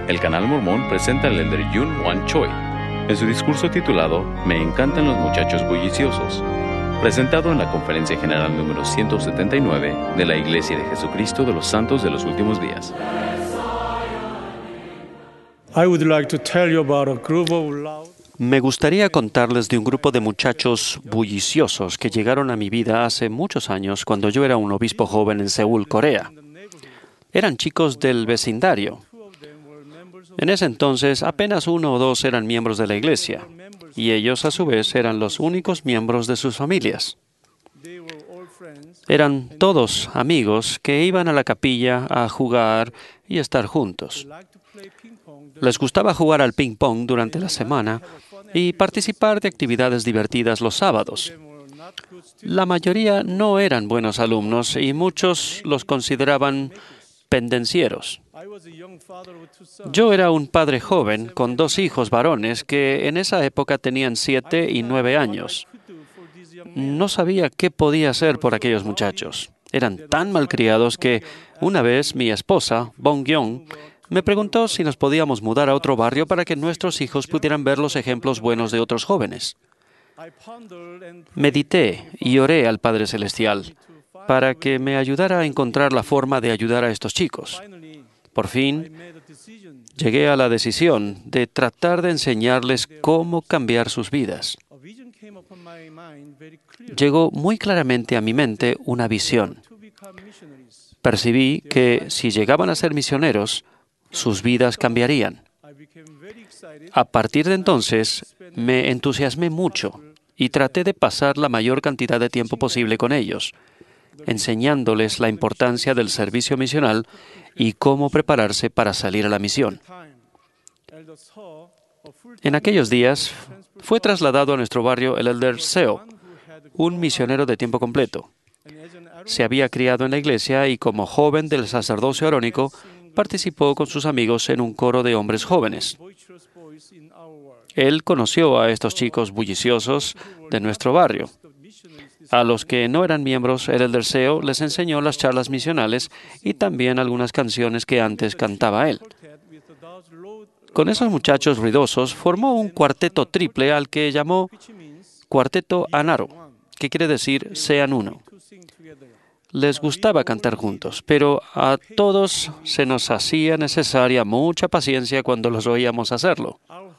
el Canal Mormón presenta al elder Yoon Wan Choi en su discurso titulado Me encantan los muchachos bulliciosos, presentado en la Conferencia General número 179 de la Iglesia de Jesucristo de los Santos de los Últimos Días. Me gustaría contarles de un grupo de muchachos bulliciosos que llegaron a mi vida hace muchos años cuando yo era un obispo joven en Seúl, Corea. Eran chicos del vecindario. En ese entonces, apenas 1 o 2 eran miembros de la iglesia, y ellos, a su vez, eran los únicos miembros de sus familias. Eran todos amigos que iban a la capilla a jugar y estar juntos. Les gustaba jugar al ping-pong durante la semana y participar de actividades divertidas los sábados. La mayoría no eran buenos alumnos y muchos los consideraban pendencieros. Yo era un padre joven con 2 hijos varones que en esa época tenían 7 y 9 años. No sabía qué podía hacer por aquellos muchachos. Eran tan malcriados que una vez mi esposa, Bong Young, me preguntó si nos podíamos mudar a otro barrio para que nuestros hijos pudieran ver los ejemplos buenos de otros jóvenes. Medité y oré al Padre Celestial para que me ayudara a encontrar la forma de ayudar a estos chicos. Por fin, llegué a la decisión de tratar de enseñarles cómo cambiar sus vidas. Llegó muy claramente a mi mente una visión. Percibí que si llegaban a ser misioneros, sus vidas cambiarían. A partir de entonces, me entusiasmé mucho y traté de pasar la mayor cantidad de tiempo posible con ellos, enseñándoles la importancia del servicio misional y cómo prepararse para salir a la misión. En aquellos días, fue trasladado a nuestro barrio el elder Seo, un misionero de tiempo completo. Se había criado en la iglesia y como joven del sacerdocio arónico, participó con sus amigos en un coro de hombres jóvenes. Él conoció a estos chicos bulliciosos de nuestro barrio. A los que no eran miembros, el elder Seo les enseñó las charlas misionales y también algunas canciones que antes cantaba él. Con esos muchachos ruidosos formó un cuarteto triple al que llamó Cuarteto Anaro, que quiere decir sean uno. Les gustaba cantar juntos, pero a todos se nos hacía necesaria mucha paciencia cuando los oíamos hacerlo.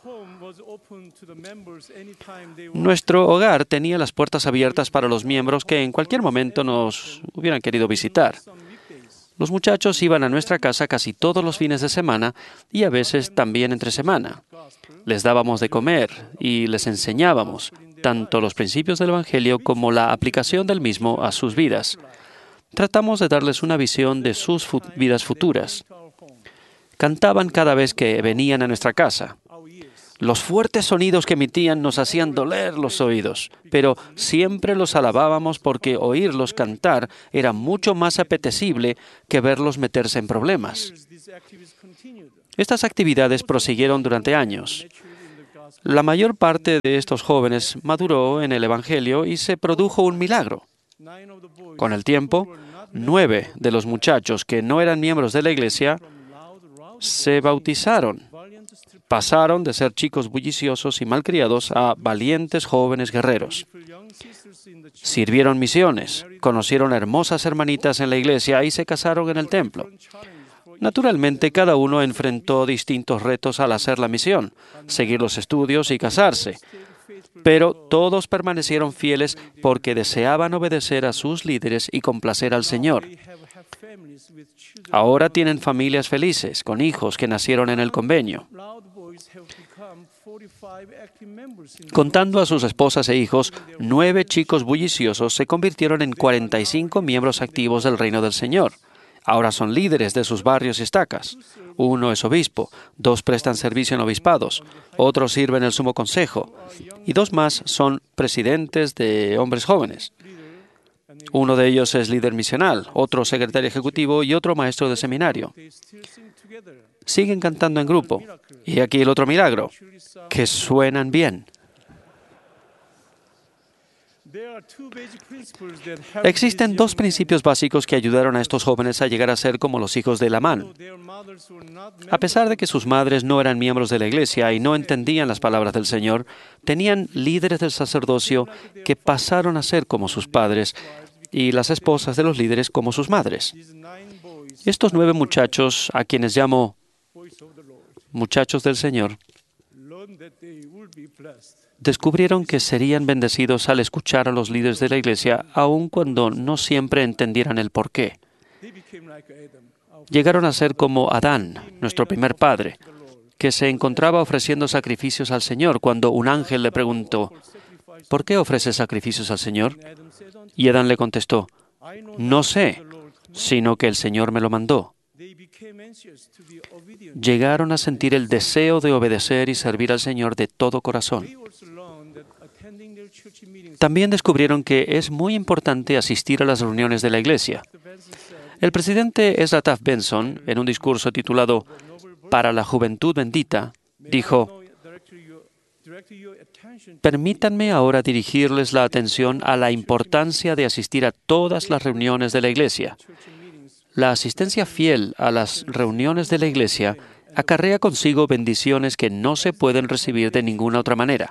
Nuestro hogar tenía las puertas abiertas para los miembros que en cualquier momento nos hubieran querido visitar. Los muchachos iban a nuestra casa casi todos los fines de semana y a veces también entre semana. Les dábamos de comer y les enseñábamos tanto los principios del Evangelio como la aplicación del mismo a sus vidas. Tratamos de darles una visión de sus vidas futuras. Cantaban cada vez que venían a nuestra casa. Los fuertes sonidos que emitían nos hacían doler los oídos, pero siempre los alabábamos porque oírlos cantar era mucho más apetecible que verlos meterse en problemas. Estas actividades prosiguieron durante años. La mayor parte de estos jóvenes maduró en el Evangelio y se produjo un milagro. Con el tiempo, 9 de los muchachos que no eran miembros de la iglesia se bautizaron. Pasaron de ser chicos bulliciosos y malcriados a valientes jóvenes guerreros. Sirvieron misiones, conocieron hermosas hermanitas en la iglesia y se casaron en el templo. Naturalmente, cada uno enfrentó distintos retos al hacer la misión, seguir los estudios y casarse. Pero todos permanecieron fieles porque deseaban obedecer a sus líderes y complacer al Señor. Ahora tienen familias felices, con hijos que nacieron en el convenio. Contando a sus esposas e hijos, 9 chicos bulliciosos se convirtieron en 45 miembros activos del reino del Señor. Ahora son líderes de sus barrios y estacas. 1 es obispo, 2 prestan servicio en obispados, otro sirve en el sumo consejo, y 2 más son presidentes de hombres jóvenes. Uno de ellos es líder misional, otro secretario ejecutivo y otro maestro de seminario. Siguen cantando en grupo. Y aquí el otro milagro, que suenan bien. Existen dos principios básicos que ayudaron a estos jóvenes a llegar a ser como los hijos de Lamán. A pesar de que sus madres no eran miembros de la iglesia y no entendían las palabras del Señor, tenían líderes del sacerdocio que pasaron a ser como sus padres y las esposas de los líderes como sus madres. Estos 9 muchachos, a quienes llamo muchachos del Señor, descubrieron que serían bendecidos al escuchar a los líderes de la iglesia, aun cuando no siempre entendieran el porqué. Llegaron a ser como Adán, nuestro primer padre, que se encontraba ofreciendo sacrificios al Señor cuando un ángel le preguntó, ¿por qué ofreces sacrificios al Señor? Y Adán le contestó, no sé, sino que el Señor me lo mandó. Llegaron a sentir el deseo de obedecer y servir al Señor de todo corazón. También descubrieron que es muy importante asistir a las reuniones de la iglesia. El presidente Ezra Taft Benson, en un discurso titulado Para la Juventud Bendita, dijo, permítanme ahora dirigirles la atención a la importancia de asistir a todas las reuniones de la iglesia. La asistencia fiel a las reuniones de la iglesia acarrea consigo bendiciones que no se pueden recibir de ninguna otra manera.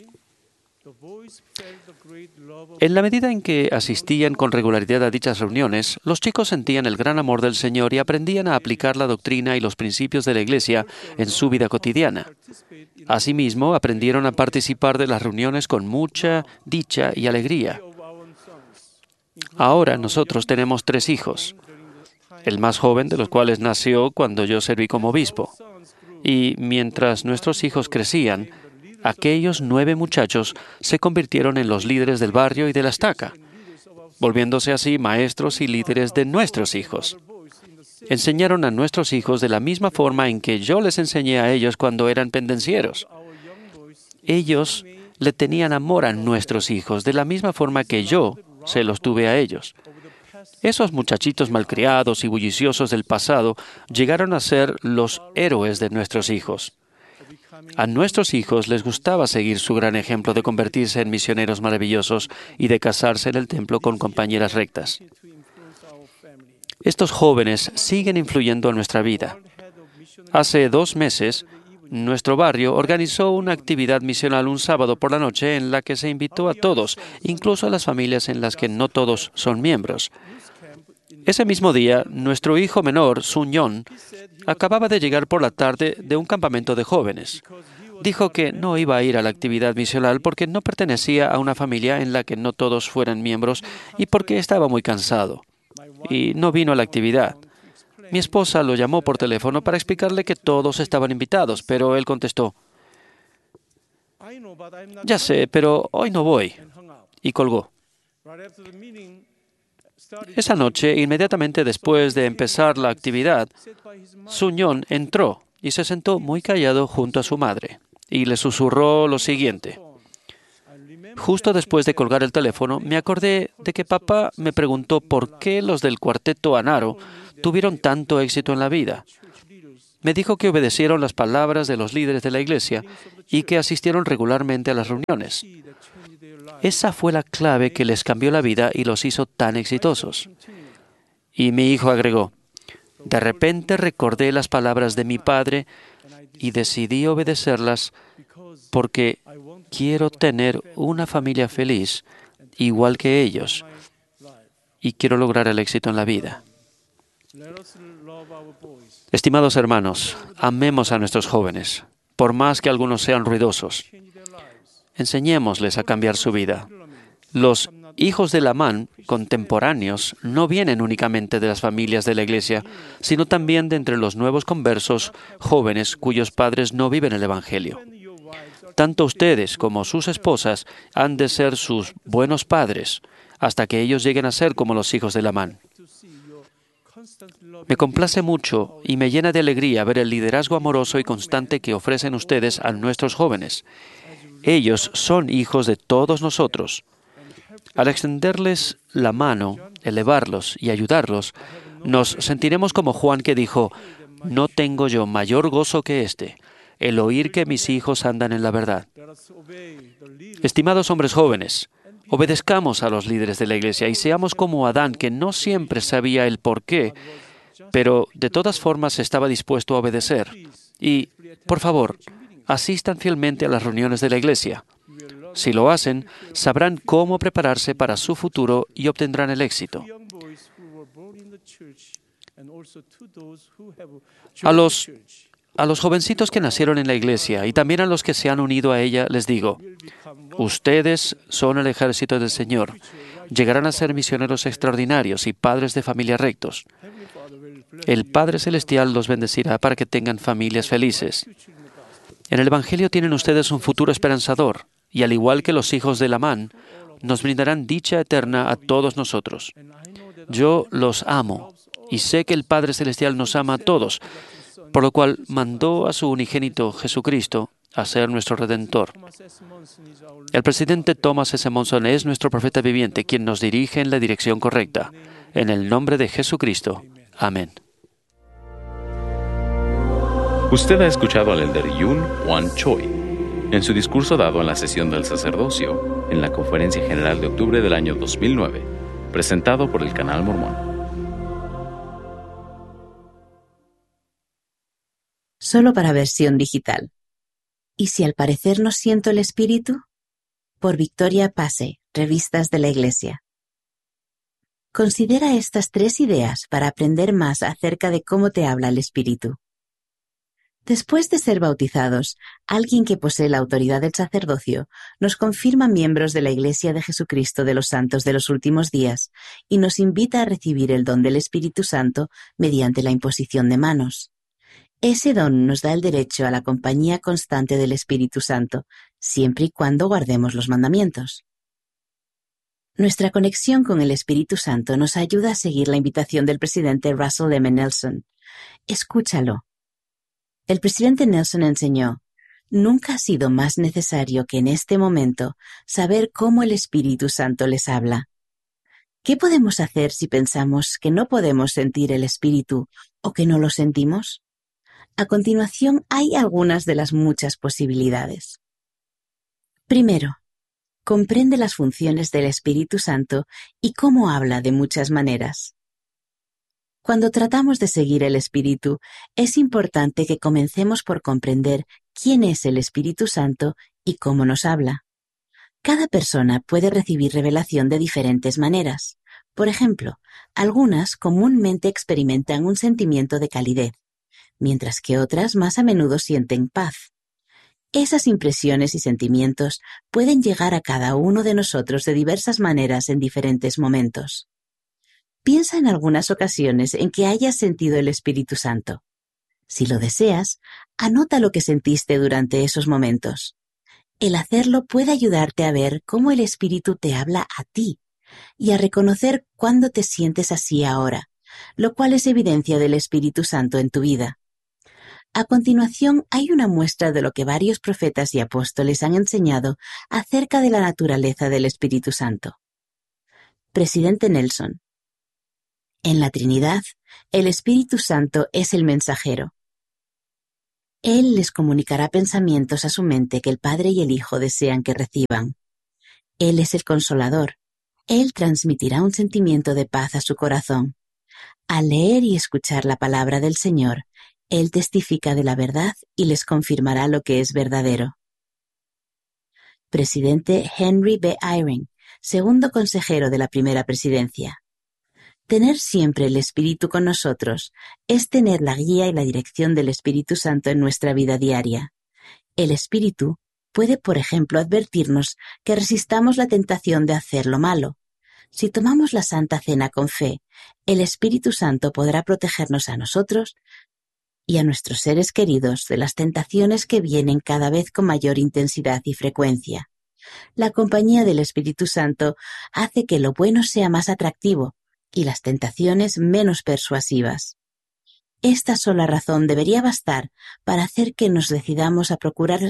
En la medida en que asistían con regularidad a dichas reuniones, los chicos sentían el gran amor del Señor y aprendían a aplicar la doctrina y los principios de la iglesia en su vida cotidiana. Asimismo, aprendieron a participar de las reuniones con mucha dicha y alegría. Ahora nosotros tenemos 3 hijos, el más joven de los cuales nació cuando yo serví como obispo. Y mientras nuestros hijos crecían, aquellos 9 muchachos se convirtieron en los líderes del barrio y de la estaca, volviéndose así maestros y líderes de nuestros hijos. Enseñaron a nuestros hijos de la misma forma en que yo les enseñé a ellos cuando eran pendencieros. Ellos le tenían amor a nuestros hijos de la misma forma que yo se los tuve a ellos. Esos muchachitos malcriados y bulliciosos del pasado llegaron a ser los héroes de nuestros hijos. A nuestros hijos les gustaba seguir su gran ejemplo de convertirse en misioneros maravillosos y de casarse en el templo con compañeras rectas. Estos jóvenes siguen influyendo en nuestra vida. Hace 2 meses, nuestro barrio organizó una actividad misional un sábado por la noche en la que se invitó a todos, incluso a las familias en las que no todos son miembros. Ese mismo día, nuestro hijo menor, Sun Yon, acababa de llegar por la tarde de un campamento de jóvenes. Dijo que no iba a ir a la actividad misional porque no pertenecía a una familia en la que no todos fueran miembros y porque estaba muy cansado. Y no vino a la actividad. Mi esposa lo llamó por teléfono para explicarle que todos estaban invitados, pero él contestó, ya sé, pero hoy no voy, y colgó. Esa noche, inmediatamente después de empezar la actividad, Sun Yon entró y se sentó muy callado junto a su madre y le susurró lo siguiente. Justo después de colgar el teléfono, me acordé de que papá me preguntó por qué los del cuarteto Anaro tuvieron tanto éxito en la vida. Me dijo que obedecieron las palabras de los líderes de la iglesia y que asistieron regularmente a las reuniones. Esa fue la clave que les cambió la vida y los hizo tan exitosos. Y mi hijo agregó, de repente recordé las palabras de mi padre y decidí obedecerlas porque quiero tener una familia feliz, igual que ellos, y quiero lograr el éxito en la vida. Estimados hermanos, amemos a nuestros jóvenes, por más que algunos sean ruidosos. Enseñémosles a cambiar su vida. Los hijos de Lamán contemporáneos no vienen únicamente de las familias de la iglesia, sino también de entre los nuevos conversos jóvenes cuyos padres no viven el Evangelio. Tanto ustedes como sus esposas han de ser sus buenos padres hasta que ellos lleguen a ser como los hijos de Lamán. Me complace mucho y me llena de alegría ver el liderazgo amoroso y constante que ofrecen ustedes a nuestros jóvenes. Ellos son hijos de todos nosotros. Al extenderles la mano, elevarlos y ayudarlos, nos sentiremos como Juan que dijo, «No tengo yo mayor gozo que este, el oír que mis hijos andan en la verdad». Estimados hombres jóvenes, Obedezcamos a los líderes de la Iglesia y seamos como Adán, que no siempre sabía el por qué, pero de todas formas estaba dispuesto a obedecer. Y, por favor, asistan fielmente a las reuniones de la Iglesia. Si lo hacen, sabrán cómo prepararse para su futuro y obtendrán el éxito. A los jovencitos que nacieron en la Iglesia y también a los que se han unido a ella, les digo, ustedes son el ejército del Señor. Llegarán a ser misioneros extraordinarios y padres de familia rectos. El Padre Celestial los bendecirá para que tengan familias felices. En el Evangelio tienen ustedes un futuro esperanzador, y al igual que los hijos de Lamán, nos brindarán dicha eterna a todos nosotros. Yo los amo, y sé que el Padre Celestial nos ama a todos, por lo cual mandó a su unigénito Jesucristo a ser nuestro Redentor. El presidente Thomas S. Monson es nuestro profeta viviente, quien nos dirige en la dirección correcta. En el nombre de Jesucristo. Amén. Usted ha escuchado al elder Yoon Wan Choi en su discurso dado en la sesión del sacerdocio en la Conferencia General de octubre del año 2009, presentado por el Canal Mormón. Solo para versión digital. ¿Y si al parecer no siento el Espíritu? Por Victoria Pace, Revistas de la Iglesia. Considera estas 3 ideas para aprender más acerca de cómo te habla el Espíritu. Después de ser bautizados, alguien que posee la autoridad del sacerdocio nos confirma miembros de la Iglesia de Jesucristo de los Santos de los Últimos Días y nos invita a recibir el don del Espíritu Santo mediante la imposición de manos. Ese don nos da el derecho a la compañía constante del Espíritu Santo, siempre y cuando guardemos los mandamientos. Nuestra conexión con el Espíritu Santo nos ayuda a seguir la invitación del presidente Russell M. Nelson. Escúchalo. El presidente Nelson enseñó, nunca ha sido más necesario que en este momento saber cómo el Espíritu Santo les habla. ¿Qué podemos hacer si pensamos que no podemos sentir el Espíritu o que no lo sentimos? A continuación hay algunas de las muchas posibilidades. Primero, comprende las funciones del Espíritu Santo y cómo habla de muchas maneras. Cuando tratamos de seguir el Espíritu, es importante que comencemos por comprender quién es el Espíritu Santo y cómo nos habla. Cada persona puede recibir revelación de diferentes maneras. Por ejemplo, algunas comúnmente experimentan un sentimiento de calidez, mientras que otras más a menudo sienten paz. Esas impresiones y sentimientos pueden llegar a cada uno de nosotros de diversas maneras en diferentes momentos. Piensa en algunas ocasiones en que hayas sentido el Espíritu Santo. Si lo deseas, anota lo que sentiste durante esos momentos. El hacerlo puede ayudarte a ver cómo el Espíritu te habla a ti y a reconocer cuándo te sientes así ahora, lo cual es evidencia del Espíritu Santo en tu vida. A continuación hay una muestra de lo que varios profetas y apóstoles han enseñado acerca de la naturaleza del Espíritu Santo. Presidente Nelson. En la Trinidad, el Espíritu Santo es el mensajero. Él les comunicará pensamientos a su mente que el Padre y el Hijo desean que reciban. Él es el Consolador. Él transmitirá un sentimiento de paz a su corazón. Al leer y escuchar la palabra del Señor, Él testifica de la verdad y les confirmará lo que es verdadero. Presidente Henry B. Eyring, segundo consejero de la primera presidencia. Tener siempre el Espíritu con nosotros es tener la guía y la dirección del Espíritu Santo en nuestra vida diaria. El Espíritu puede, por ejemplo, advertirnos que resistamos la tentación de hacer lo malo. Si tomamos la Santa Cena con fe, el Espíritu Santo podrá protegernos a nosotros y a nuestros seres queridos de las tentaciones que vienen cada vez con mayor intensidad y frecuencia. La compañía del Espíritu Santo hace que lo bueno sea más atractivo y las tentaciones menos persuasivas. Esta sola razón debería bastar para hacer que nos decidamos a procurar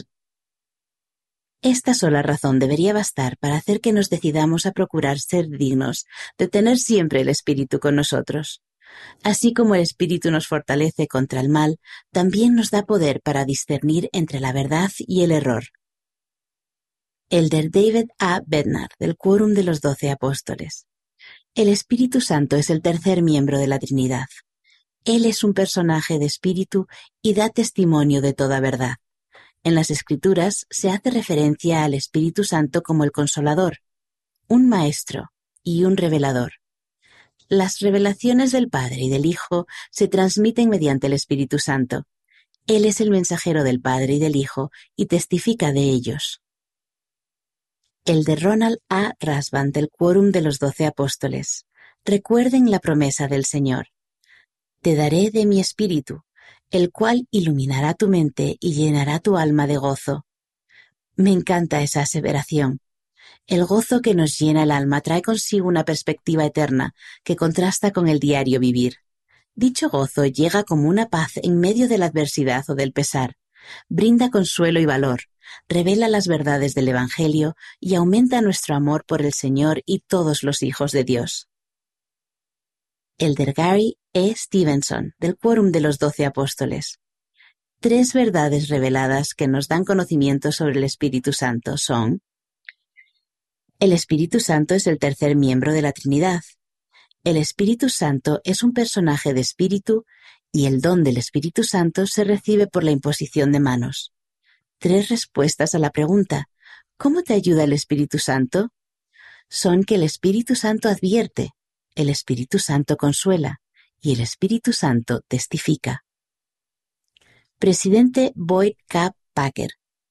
ser dignos de tener siempre el Espíritu con nosotros. Así como el Espíritu nos fortalece contra el mal, también nos da poder para discernir entre la verdad y el error. Elder David A. Bednar, del Quórum de los 12 Apóstoles. El Espíritu Santo es el tercer miembro de la Trinidad. Él es un personaje de espíritu y da testimonio de toda verdad. En las Escrituras se hace referencia al Espíritu Santo como el Consolador, un Maestro y un Revelador. Las revelaciones del Padre y del Hijo se transmiten mediante el Espíritu Santo. Él es el mensajero del Padre y del Hijo y testifica de ellos. El de Ronald A. Rasband del Quórum de los 12 Apóstoles. Recuerden la promesa del Señor. Te daré de mi espíritu, el cual iluminará tu mente y llenará tu alma de gozo. Me encanta esa aseveración. El gozo que nos llena el alma trae consigo una perspectiva eterna que contrasta con el diario vivir. Dicho gozo llega como una paz en medio de la adversidad o del pesar. Brinda consuelo y valor, revela las verdades del Evangelio y aumenta nuestro amor por el Señor y todos los hijos de Dios. Elder Gary E. Stevenson, del Quórum de los 12 Apóstoles. 3 verdades reveladas que nos dan conocimiento sobre el Espíritu Santo son: el Espíritu Santo es el tercer miembro de la Trinidad. El Espíritu Santo es un personaje de espíritu y el don del Espíritu Santo se recibe por la imposición de manos. 3 respuestas a la pregunta: ¿cómo te ayuda el Espíritu Santo? Son que el Espíritu Santo advierte, el Espíritu Santo consuela y el Espíritu Santo testifica. Presidente Boyd K. Packer,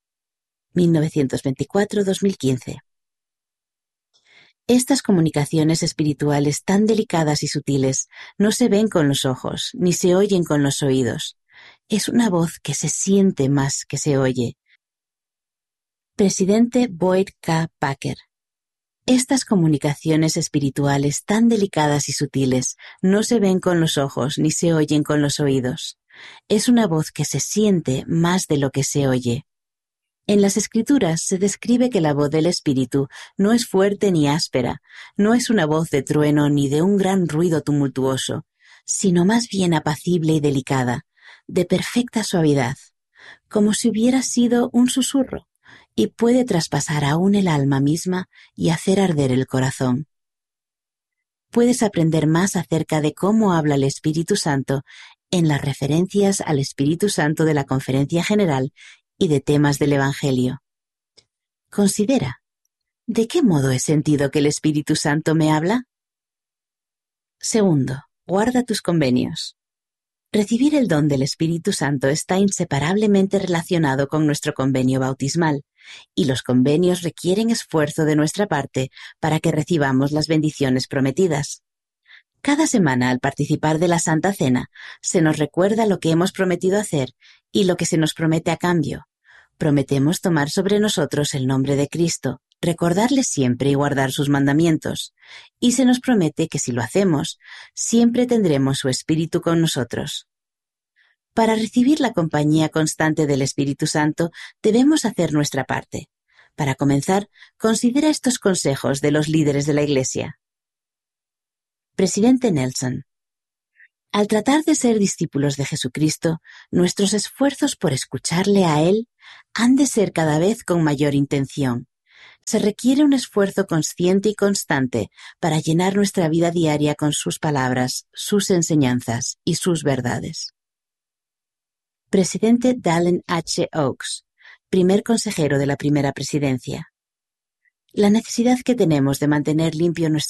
1924-2015. Estas comunicaciones espirituales tan delicadas y sutiles no se ven con los ojos, ni se oyen con los oídos. Es una voz que se siente más que se oye. Presidente Boyd K. Packer. Estas comunicaciones espirituales tan delicadas y sutiles no se ven con los ojos ni se oyen con los oídos. Es una voz que se siente más de lo que se oye. En las Escrituras se describe que la voz del Espíritu no es fuerte ni áspera, no es una voz de trueno ni de un gran ruido tumultuoso, sino más bien apacible y delicada, de perfecta suavidad, como si hubiera sido un susurro, y puede traspasar aún el alma misma y hacer arder el corazón. Puedes aprender más acerca de cómo habla el Espíritu Santo en las referencias al Espíritu Santo de la Conferencia General y de temas del Evangelio. Considera, ¿de qué modo he sentido que el Espíritu Santo me habla? Segundo, guarda tus convenios. Recibir el don del Espíritu Santo está inseparablemente relacionado con nuestro convenio bautismal, y los convenios requieren esfuerzo de nuestra parte para que recibamos las bendiciones prometidas. Cada semana, al participar de la Santa Cena, se nos recuerda lo que hemos prometido hacer y lo que se nos promete a cambio. Prometemos tomar sobre nosotros el nombre de Cristo, recordarle siempre y guardar sus mandamientos, y se nos promete que si lo hacemos, siempre tendremos su Espíritu con nosotros. Para recibir la compañía constante del Espíritu Santo, debemos hacer nuestra parte. Para comenzar, considera estos consejos de los líderes de la Iglesia. Presidente Nelson. Al tratar de ser discípulos de Jesucristo, nuestros esfuerzos por escucharle a Él han de ser cada vez con mayor intención. Se requiere un esfuerzo consciente y constante para llenar nuestra vida diaria con sus palabras, sus enseñanzas y sus verdades. Presidente Dallin H. Oaks, primer consejero de la primera presidencia. La necesidad que tenemos de mantener limpio nuestro